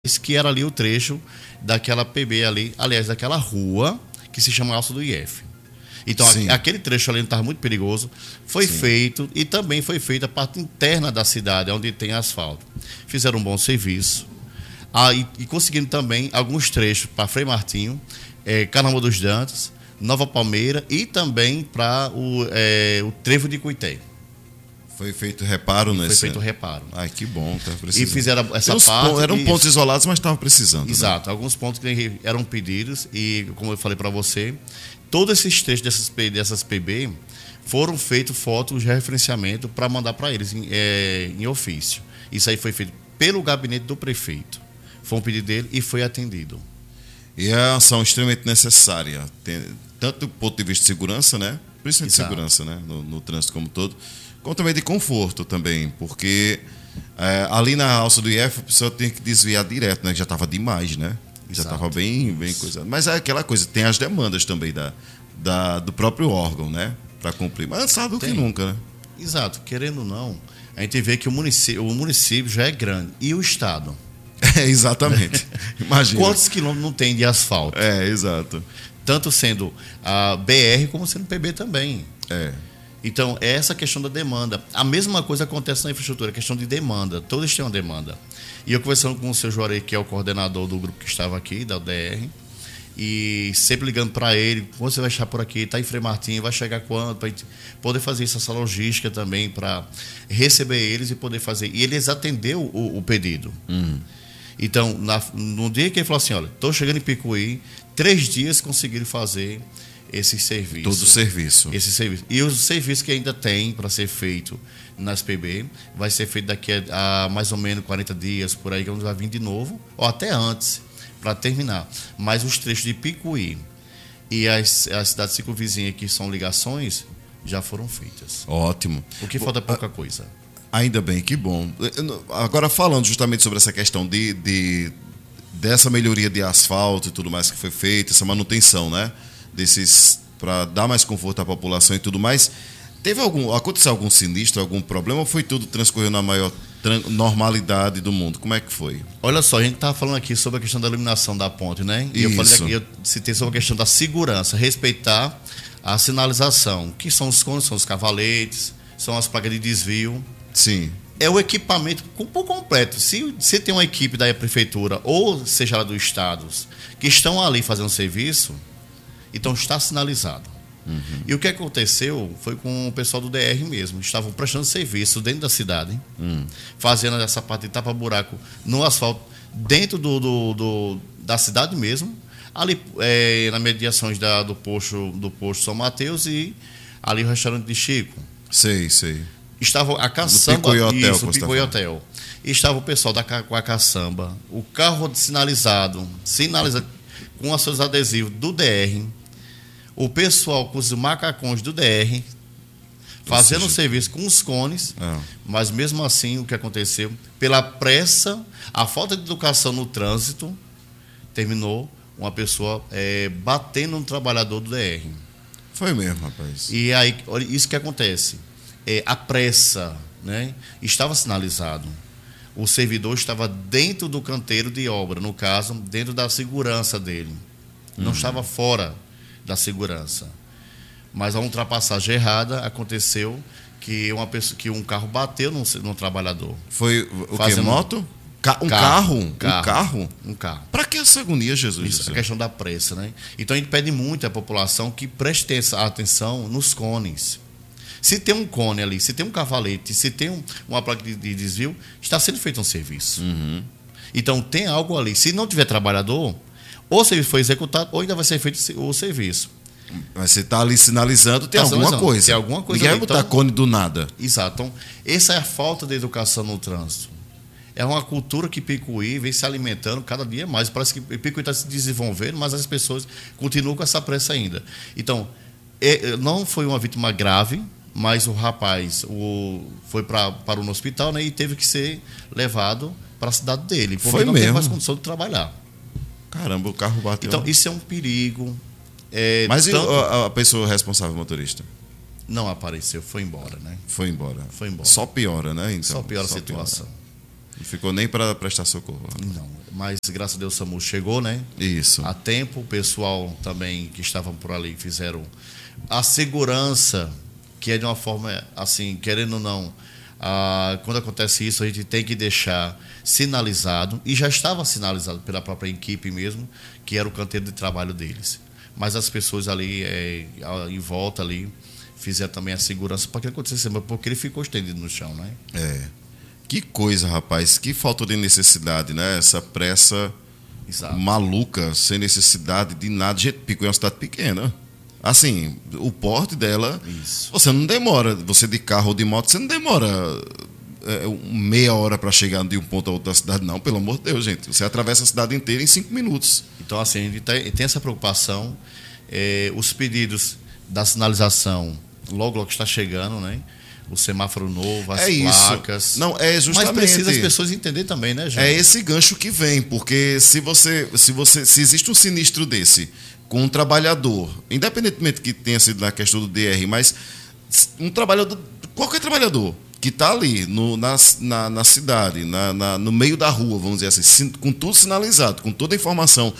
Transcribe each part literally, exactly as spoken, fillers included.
que era ali o trecho daquela P B ali, aliás, daquela rua que se chama Alça do I F. Então, a, aquele trecho ali estava muito perigoso. Foi Sim. feito, e também foi feita a parte interna da cidade, onde tem asfalto. Fizeram um bom serviço. Ah, e, e conseguindo também alguns trechos para Frei Martinho, é, Carnaval dos Dantas, Nova Palmeira e também para o, é, o Trevo de Cuité. Foi feito reparo nesse... Foi feito reparo. Ai, que bom, estava precisando. E fizeram essa parte... Pontos, eram pontos isolados, mas estavam precisando. Exato, né? Alguns pontos que eram pedidos e, como eu falei para você, todos esses trechos dessas, dessas P B foram feitos fotos de referenciamento para mandar para eles em, é, em ofício. Isso aí foi feito pelo gabinete do prefeito. Foi um pedido dele e foi atendido. E é uma ação extremamente necessária, tem, tanto do ponto de vista de segurança, né? Principalmente de segurança, né? No, no trânsito como todo, como também de conforto também, porque é, ali na alça do I F a pessoa tem que desviar direto, né? Já estava demais, né? Já estava bem, bem coisa. Mas é aquela coisa, tem as demandas também da, da, do próprio órgão, né? Para cumprir. Mas sabe do que nunca, né? Exato, querendo ou não, a gente vê que o município, o município já é grande. E o estado? É, exatamente. Imagina. Quantos quilômetros não tem de asfalto? É, exato. Tanto sendo a B R como sendo P B também. É. Então, é essa questão da demanda. A mesma coisa acontece na infraestrutura, a questão de demanda. Todos têm uma demanda. E eu conversando com o seu Juarez, que é o coordenador do grupo que estava aqui, da U D R, e sempre ligando para ele, quando você vai estar por aqui, está em Frei Martinho, vai chegar quando? Para poder fazer isso, essa logística também, para receber eles e poder fazer. E eles atenderam o, o pedido. Uhum. Então, na, no dia que ele falou assim, olha, estou chegando em Picuí, três dias conseguiram fazer esse serviço. Todo o serviço. Esse serviço. E os serviços que ainda tem para ser feito nas P B, vai ser feito daqui a, a mais ou menos quarenta dias, por aí, que vamos vai vir de novo, ou até antes, para terminar. Mas os trechos de Picuí e as, as cidades circunvizinhas, que são ligações, já foram feitas. Ótimo. O que falta é pouca coisa. Ainda bem, que bom. Agora, falando justamente sobre essa questão de, de, dessa melhoria de asfalto e tudo mais que foi feita, essa manutenção, né? Desses, para dar mais conforto à população e tudo mais, teve algum, aconteceu algum sinistro, algum problema, ou foi tudo transcorreu na maior normalidade do mundo? Como é que foi? Olha só, a gente estava falando aqui sobre a questão da iluminação da ponte, né? E eu falei aqui, eu citei sobre a questão da segurança, respeitar a sinalização, que são os cones, são os cavaletes, são as placas de desvio. Sim. É o equipamento por completo. Se, se tem uma equipe da prefeitura, ou seja lá do estado, que estão ali fazendo serviço, então está sinalizado. Uhum. E o que aconteceu foi com o pessoal do D R mesmo. Estavam prestando serviço dentro da cidade, uhum. fazendo essa parte de tapa-buraco no asfalto, dentro do, do, do, da cidade mesmo, ali é, nas mediações da, do, posto, do posto São Mateus e ali o restaurante de Chico. Sei, sei. Estava a caçamba, isso, o Picuí Hotel. E estava o pessoal da com a caçamba, o carro sinalizado, sinalizado com os seus adesivos do D R, o pessoal com os macacões do D R, fazendo o serviço com os cones, é. Mas mesmo assim o que aconteceu, pela pressa, a falta de educação no trânsito, terminou uma pessoa é, batendo no trabalhador do D R. Foi mesmo, rapaz. E aí, olha, isso que acontece. É, a pressa, né? Estava sinalizado. O servidor estava dentro do canteiro de obra, no caso, dentro da segurança dele. Não uhum. estava fora da segurança. Mas a ultrapassagem errada aconteceu que, uma pessoa, que um carro bateu num, num trabalhador. Foi o que? Moto? Ca um carro? carro? Um carro? Um carro. Para que essa agonia, Jesus? Isso, a questão da pressa, né? Então a gente pede muito à população que preste atenção nos cones. Se tem um cone ali, se tem um cavalete, se tem um, uma placa de, de desvio, está sendo feito um serviço. Uhum. Então tem algo ali. Se não tiver trabalhador, ou o serviço foi executado, ou ainda vai ser feito o serviço. Mas você está ali sinalizando, tem tá alguma sinalizando. coisa. Tem alguma coisa. Ninguém vai botar então, cone do nada. Exato. Então, essa é a falta de educação no trânsito. É uma cultura que Picuí vem se alimentando cada dia mais. Parece que Picuí está se desenvolvendo, mas as pessoas continuam com essa pressa ainda. Então, é, não foi uma vítima grave, mas o rapaz o, foi pra, para um hospital, né, e teve que ser levado para a cidade dele, porque foi não mesmo? tem mais condição de trabalhar. Caramba, o carro bateu. Então, isso é um perigo. É, mas tanto... e a, a pessoa responsável, motorista? Não apareceu, foi embora, né? Foi embora. Foi embora. Só piora, né? Então, só piora a situação. Piora. Não ficou nem para prestar socorro. Não, mas graças a Deus o SAMU chegou, né? Isso. A tempo, o pessoal também que estavam por ali fizeram a segurança, que é de uma forma assim, querendo ou não, ah, quando acontece isso, a gente tem que deixar sinalizado, e já estava sinalizado pela própria equipe mesmo, que era o canteiro de trabalho deles. Mas as pessoas ali, é, em volta ali, fizeram também a segurança para que acontecesse, porque ele ficou estendido no chão, né? É. Que coisa, rapaz, que falta de necessidade, né? Essa pressa Exato. maluca, sem necessidade de nada. Gente, Picuí é uma cidade pequena. Assim, o porte dela, Isso. você não demora, você de carro ou de moto, você não demora é, meia hora para chegar de um ponto a outro da cidade, não, pelo amor de Deus, gente. Você atravessa a cidade inteira em cinco minutos. Então, assim, a gente tem, tem essa preocupação. É, os pedidos da sinalização, logo, logo está chegando, né? O semáforo novo, as é placas. Isso. Não, é justamente. Mas precisa as pessoas entenderem também, né, João? É esse gancho que vem, porque se você, se você, se existe um sinistro desse com um trabalhador, independentemente que tenha sido na questão do D R, mas um trabalhador, qualquer trabalhador que está ali no, na, na, na cidade, na, na, no meio da rua, vamos dizer assim, com tudo sinalizado, com toda a informação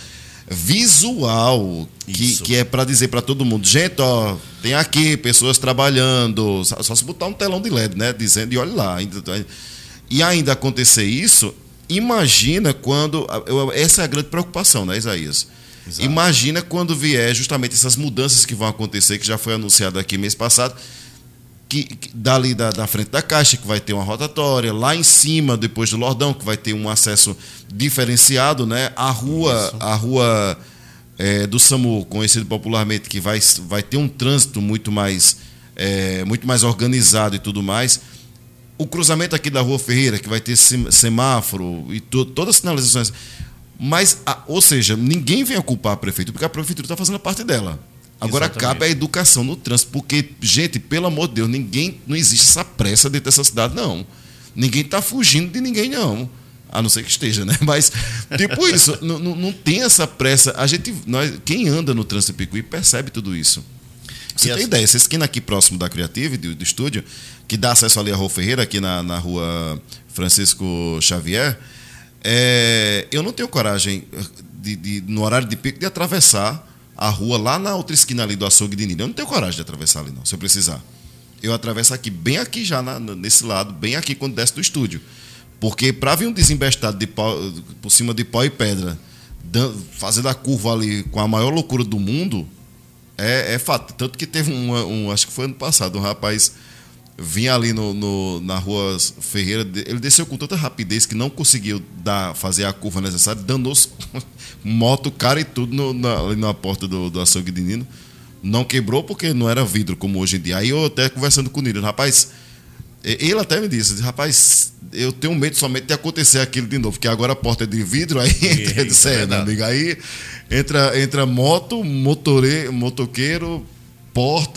visual, que, que é para dizer para todo mundo, gente, ó, tem aqui pessoas trabalhando, só, só se botar um telão de L E D, né, dizendo, e olha lá, ainda, e ainda acontecer isso, imagina quando, essa é a grande preocupação, né, Isaías? Exato. Imagina quando vier justamente essas mudanças que vão acontecer, que já foi anunciado aqui mês passado, que, que dali da, da frente da Caixa, que vai ter uma rotatória, lá em cima, depois do Lordão, que vai ter um acesso diferenciado, né? A rua, a rua é, do SAMU, conhecido popularmente, que vai, vai ter um trânsito muito mais, é, muito mais organizado e tudo mais. O cruzamento aqui da Rua Ferreira, que vai ter semáforo e to, todas as sinalizações. Mas, a, ou seja, ninguém vem a culpar a prefeitura, porque a prefeitura está fazendo a parte dela. Agora Exatamente. Cabe a educação no trânsito, porque, gente, pelo amor de Deus, ninguém, não existe essa pressa dentro dessa cidade, não. Ninguém está fugindo de ninguém, não. A não ser que esteja, né? Mas, tipo isso, não, não, não tem essa pressa. A gente, nós, quem anda no trânsito Picuí percebe tudo isso. Você e tem assim, ideia, essa esquina aqui próximo da Creative, do, do estúdio, que dá acesso ali à Rua Ferreira, aqui na, na Rua Francisco Xavier, é, eu não tenho coragem, de, de, no horário de pico, de atravessar a rua lá na outra esquina ali do açougue de Nina. Eu não tenho coragem de atravessar ali, não, se eu precisar. Eu atravesso aqui, bem aqui já, na, nesse lado, bem aqui quando desce do estúdio. Porque para vir um desembestado de pau, por cima de pau e pedra, dando, fazendo a curva ali com a maior loucura do mundo, é, é fato. Tanto que teve um, um, acho que foi ano passado, um rapaz vinha ali no, no, na Rua Ferreira, ele desceu com tanta rapidez que não conseguiu dar, fazer a curva necessária, danou-se, moto, cara e tudo no, na, ali na porta do, do açougue de Nino. Não quebrou porque não era vidro como hoje em dia. Aí eu até conversando com o Nino, rapaz, ele até me disse, rapaz, eu tenho medo somente de acontecer aquilo de novo, porque agora a porta é de vidro, aí entra, disse, é, meu amigo, aí entra, entra moto, motore, motoqueiro, porta,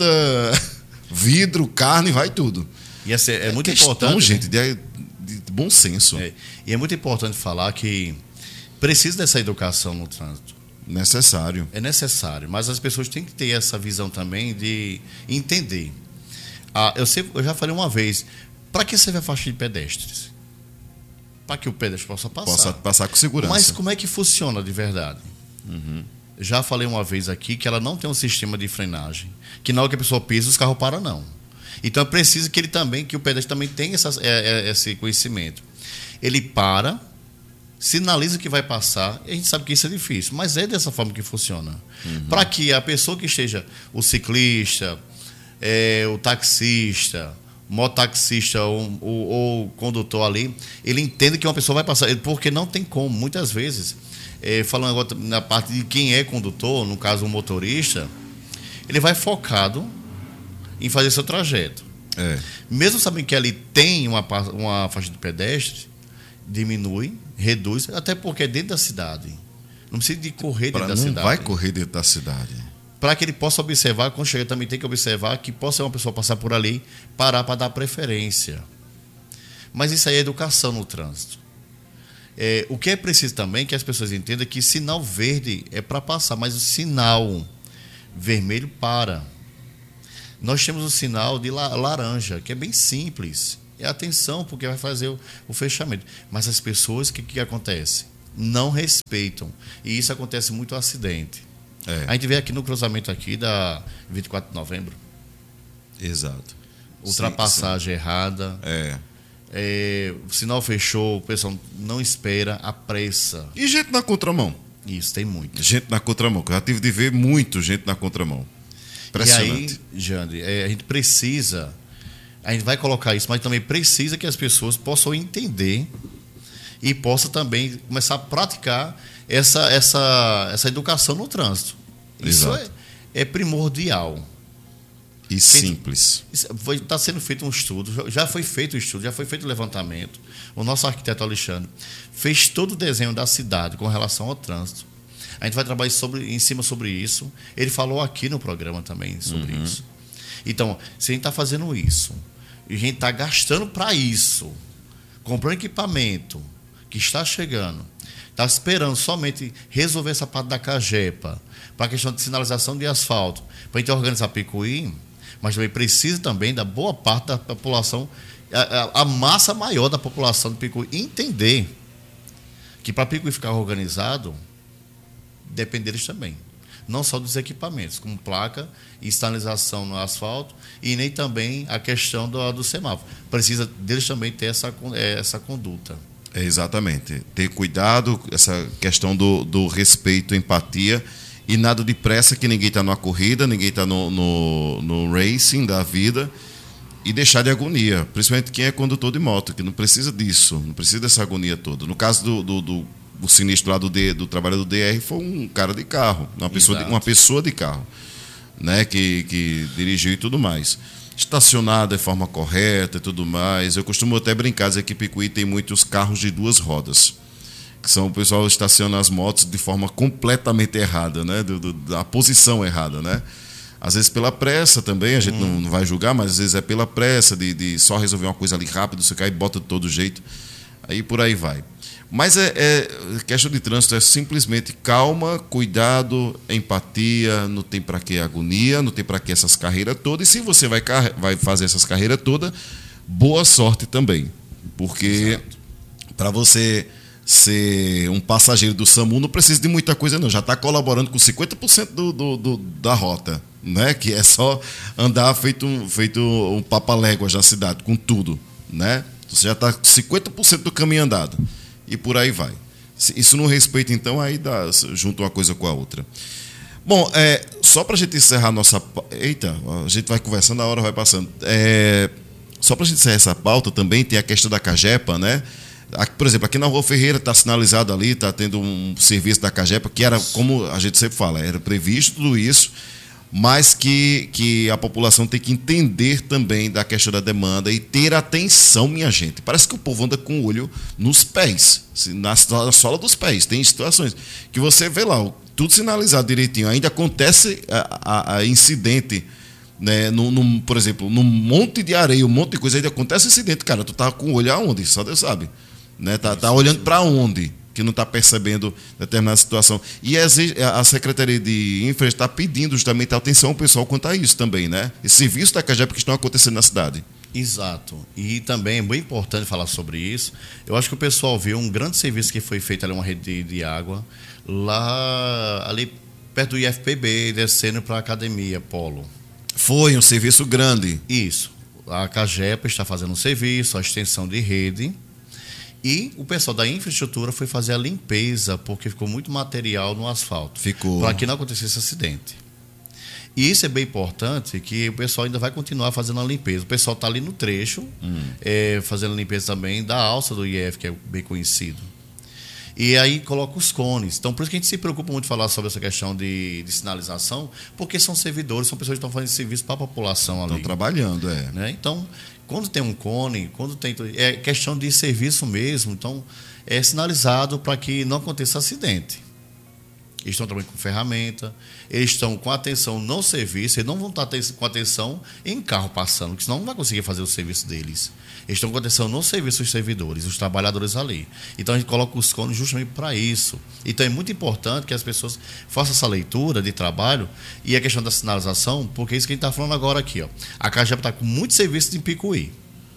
vidro, carne, vai tudo. E essa é, é muito questão, importante, gente, de, de bom senso. É, e é muito importante falar que precisa dessa educação no trânsito. Necessário. É necessário, mas as pessoas têm que ter essa visão também de entender. Ah, eu, sempre, eu já falei uma vez, para que serve a faixa de pedestres? Para que o pedestre possa passar. Possa passar com segurança. Mas como é que funciona de verdade? Uhum. Já falei uma vez aqui que ela não tem um sistema de frenagem, que na hora que a pessoa pisa, os carros param, não. Então é preciso que ele também, que o pedestre também tenha essa, é, é, esse conhecimento. Ele para, sinaliza que vai passar, e a gente sabe que isso é difícil, mas é dessa forma que funciona. Uhum. Para que a pessoa que esteja, o ciclista, é, o taxista, mototaxista ou, ou, ou condutor ali, ele entenda que uma pessoa vai passar, porque não tem como, muitas vezes, é, falando agora na parte de quem é condutor, no caso o motorista, ele vai focado em fazer seu trajeto. É. Mesmo sabendo que ali tem uma, uma faixa de pedestre, diminui, reduz, até porque é dentro da cidade. Não precisa de correr dentro pra da não cidade. Não vai correr dentro da cidade. Para que ele possa observar, quando chegar também tem que observar que possa uma pessoa passar por ali, parar para dar preferência. Mas isso aí é educação no trânsito. É, o que é preciso também é que as pessoas entendam que sinal verde é para passar, mas o sinal vermelho para. Nós temos o sinal de laranja, que é bem simples. é atenção, porque vai fazer o, o fechamento. Mas as pessoas, o que, que acontece? Não respeitam. E isso acontece muito acidente. É. A gente vê aqui no cruzamento aqui da vinte e quatro de novembro. Exato. Ultrapassagem sim, sim. errada. É. É, o sinal fechou, o pessoal não espera, apressa. E gente na contramão. Isso, tem muito. Gente na contramão, que eu já tive de ver muito gente na contramão. Impressionante. E aí, Jandre, é, a gente precisa, a gente vai colocar isso, mas também precisa que as pessoas possam entender e possam também começar a praticar essa, essa, essa educação no trânsito. Isso é, é primordial. E simples. Está sendo feito um estudo, já foi feito o estudo, já foi feito o levantamento. O nosso arquiteto Alexandre fez todo o desenho da cidade com relação ao trânsito. A gente vai trabalhar sobre, em cima sobre isso. Ele falou aqui no programa também sobre uhum. isso. Então, se a gente está fazendo isso, e a gente está gastando para isso, comprando equipamento que está chegando, está esperando somente resolver essa parte da Cagepa, para a questão de sinalização de asfalto, para a gente organizar Picuí, mas também precisa também da boa parte da população, a, a massa maior da população de Picuí entender que para Picuí ficar organizado, depende deles também. Não só dos equipamentos, como placa e sinalização no asfalto, e nem também a questão do, do semáforo. Precisa deles também ter essa, essa conduta. É, exatamente. Ter cuidado, essa questão do, do respeito, empatia. E nada de pressa, que ninguém está numa corrida, ninguém está no, no, no racing da vida, e deixar de agonia, principalmente quem é condutor de moto, que não precisa disso, não precisa dessa agonia toda. No caso do, do, do, do sinistro lá do, D, do trabalho do D R, foi um cara de carro, uma pessoa, de, uma pessoa de carro, né, que, que dirigiu e tudo mais. Estacionado de forma correta e tudo mais. Eu costumo até brincar, dizer que Picuí tem muitos carros de duas rodas. Que são o pessoal estaciona as motos de forma completamente errada, né? Do, do, da posição errada, né? Às vezes pela pressa também, a gente hum. não, não vai julgar, mas às vezes é pela pressa de, de só resolver uma coisa ali rápido, você cai e bota de todo jeito, aí por aí vai. Mas é, é questão de trânsito é simplesmente calma, cuidado, empatia, não tem para que agonia, não tem para que essas carreiras todas, e se você vai, vai fazer essas carreiras todas, boa sorte também, porque para você ser um passageiro do SAMU não precisa de muita coisa não, já está colaborando com cinquenta por cento do, do, do, da rota, né? Que é só andar feito, feito um papaléguas na cidade, com tudo, né? Você já está com cinquenta por cento do caminho andado e por aí vai. Isso não respeita, então, aí dá, junto uma coisa com a outra. Bom, é, só para a gente encerrar a nossa... Eita, a gente vai conversando, a hora vai passando. É, só para a gente encerrar essa pauta, também tem a questão da Cagepa, né? Aqui, por exemplo, aqui na Rua Ferreira está sinalizado ali, está tendo um serviço da Cagepa, que era, como a gente sempre fala, era previsto tudo isso, mas que, que a população tem que entender também da questão da demanda e ter atenção, minha gente. Parece que o povo anda com o olho nos pés, na sola dos pés. Tem situações que você vê lá, tudo sinalizado direitinho, ainda acontece a, a, a incidente, né, no, no, por exemplo, num monte de areia, um monte de coisa, ainda acontece incidente, cara, tu tá com o olho aonde? Só Deus sabe. Né? Tá, tá olhando para onde que não está percebendo determinada situação. E a Secretaria de Infra está pedindo justamente atenção ao pessoal quanto a isso também, né? Esse serviço da Cagepa que estão acontecendo na cidade. Exato. E também é bem importante falar sobre isso. Eu acho que o pessoal viu um grande serviço que foi feito ali, uma rede de, de água, lá ali perto do I F P B, descendo para a Academia Polo. Foi um serviço grande. Isso. A Cagepa está fazendo um serviço, a extensão de rede. E o pessoal da infraestrutura foi fazer a limpeza, porque ficou muito material no asfalto. Ficou. Para que não acontecesse acidente. E isso é bem importante, que o pessoal ainda vai continuar fazendo a limpeza. O pessoal está ali no trecho, hum. é, fazendo a limpeza também da alça do I F, que é bem conhecido. E aí coloca os cones. Então, por isso que a gente se preocupa muito em falar sobre essa questão de, de sinalização, porque são servidores, são pessoas que estão fazendo serviço para a população ali. Estão trabalhando, é. Né? Então, quando tem um cone, quando tem... É questão de serviço mesmo, então é sinalizado para que não aconteça acidente. Eles estão trabalhando com ferramenta, eles estão com atenção no serviço, eles não vão estar com atenção em carro passando, porque senão não vai conseguir fazer o serviço deles. Eles estão com atenção no serviço dos servidores, os trabalhadores ali. Então a gente coloca os cones justamente para isso. Então é muito importante que as pessoas façam essa leitura de trabalho e a questão da sinalização, porque é isso que a gente está falando agora aqui. Ó. A Cagepa está com muito serviço de Picuí.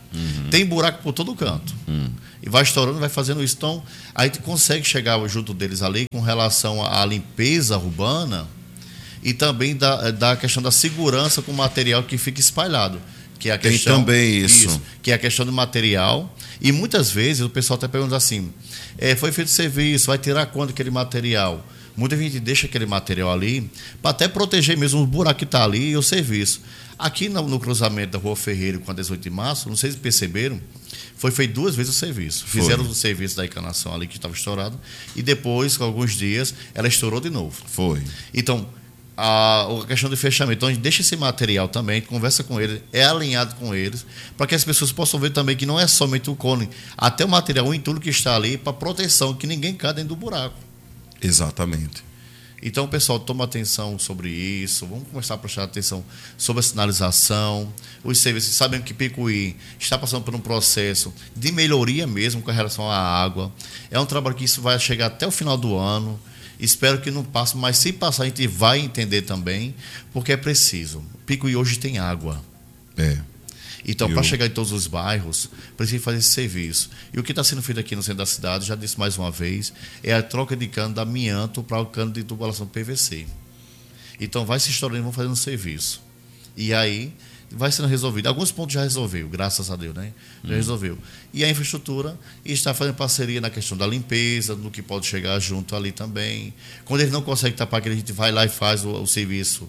Uhum. Tem buraco por todo canto. Uhum. E vai estourando, vai fazendo isso. Então, aí tu consegue chegar junto deles ali com relação à limpeza urbana e também da, da questão da segurança com o material que fica espalhado. Que é a questão, tem também isso. isso. Que é a questão do material. E muitas vezes o pessoal até pergunta assim, é, foi feito serviço, vai tirar quando aquele material? Muita gente deixa aquele material ali para até proteger mesmo o buraco que está ali e o serviço. Aqui no, no cruzamento da Rua Ferreira com a dezoito de março, não sei se perceberam, foi feito duas vezes o serviço. Foi. Fizeram o serviço da encanação ali que estava estourado e depois, com alguns dias, ela estourou de novo. Foi. Então, a, a questão do fechamento, então a gente deixa esse material também, conversa com eles, é alinhado com eles, para que as pessoas possam ver também que não é somente o cone, até o material, o entulho que está ali, para proteção, que ninguém cai dentro do buraco. Exatamente. Então, pessoal, toma atenção sobre isso, vamos começar a prestar atenção sobre a sinalização, os serviços. Sabem que Picuí está passando por um processo de melhoria mesmo com relação à água. É um trabalho que isso vai chegar até o final do ano. Espero que não passe, mas se passar a gente vai entender também, porque é preciso. Picuí hoje tem água. É. Então, para chegar em todos os bairros, precisa fazer esse serviço. E o que está sendo feito aqui no centro da cidade, já disse mais uma vez, é a troca de cano da amianto para o cano de tubulação P V C. Então, vai se estourando e vão fazendo serviço. E aí, vai sendo resolvido. Alguns pontos já resolveu, graças a Deus, né? Já hum. resolveu. E a infraestrutura está fazendo parceria na questão da limpeza, do que pode chegar junto ali também. Quando eles não conseguem tapar, a gente vai lá e faz o, o serviço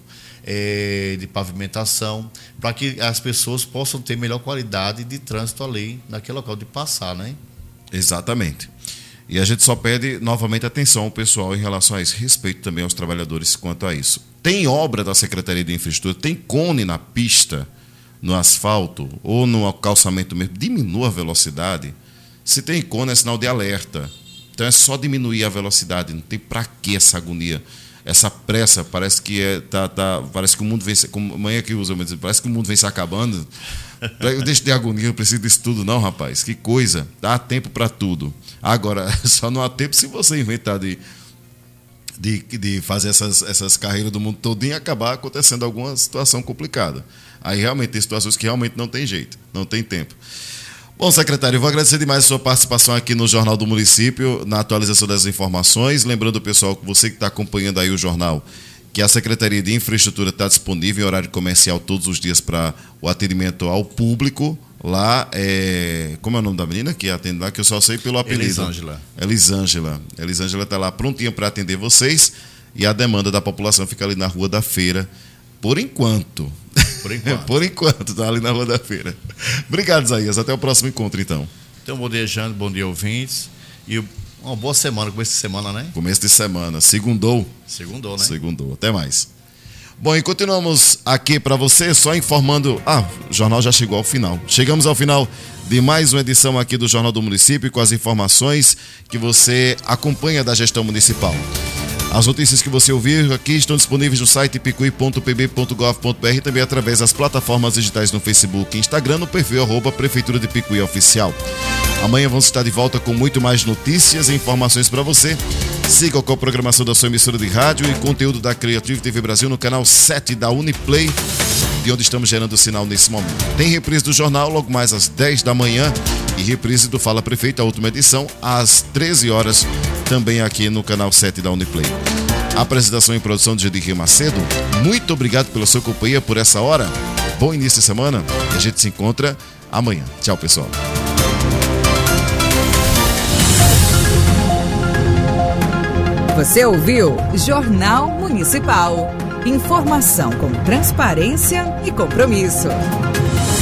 é, de pavimentação, para que as pessoas possam ter melhor qualidade de trânsito ali, naquele local de passar, né? Exatamente. E a gente só pede novamente atenção ao pessoal em relação a isso, respeito também aos trabalhadores quanto a isso. Tem obra da Secretaria de Infraestrutura, tem cone na pista, no asfalto ou no calçamento mesmo, diminua a velocidade. Se tem cone é sinal de alerta. Então é só diminuir a velocidade, não tem para que essa agonia, essa pressa, parece que é, tá, tá, parece que o mundo vem, como amanhã que usa, parece que o mundo vem se acabando. Eu deixo de agonia, eu preciso disso tudo não, rapaz. Que coisa, dá tempo para tudo. Agora, só não há tempo se você inventar de, de, de fazer essas, essas carreiras do mundo todo e acabar acontecendo alguma situação complicada. Aí realmente tem situações que realmente não tem jeito, não tem tempo. Bom, secretário, eu vou agradecer demais a sua participação aqui no Jornal do Município, na atualização das informações. Lembrando, pessoal, que você que está acompanhando aí o jornal, que a Secretaria de Infraestrutura está disponível em horário comercial todos os dias para o atendimento ao público. Lá, é... como é o nome da menina que atende lá, que eu só sei pelo apelido? Elisângela. Elisângela. Elisângela está lá prontinha para atender vocês e a demanda da população fica ali na Rua da Feira, por enquanto. Por enquanto. Por enquanto, está ali na Rua da Feira. Obrigado, Isaías. Até o próximo encontro, então. Então, bom dia, Jânio. Bom dia, ouvintes. E uma boa semana, começo de semana, né? Começo de semana. Segundou. Segundou, né? Segundou. Até mais. Bom, e continuamos aqui para você, só informando... Ah, o jornal já chegou ao final. Chegamos ao final de mais uma edição aqui do Jornal do Município, com as informações que você acompanha da gestão municipal. As notícias que você ouviu aqui estão disponíveis no site picuí ponto p b ponto gov ponto b r e também através das plataformas digitais no Facebook e Instagram, no perfil arroba Prefeitura de Picuí Oficial. Amanhã vamos estar de volta com muito mais notícias e informações para você. Siga com a programação da sua emissora de rádio e conteúdo da Creative T V Brasil no canal sete da Uniplay, de onde estamos gerando o sinal nesse momento. Tem reprise do jornal logo mais às dez da manhã e reprise do Fala Prefeito, a última edição, às treze horas, também aqui no canal sete da Uniplay. Apresentação e produção de Jedir Macedo. Muito obrigado pela sua companhia por essa hora. Bom início de semana e a gente se encontra amanhã. Tchau, pessoal. Você ouviu Jornal Municipal. Informação com transparência e compromisso.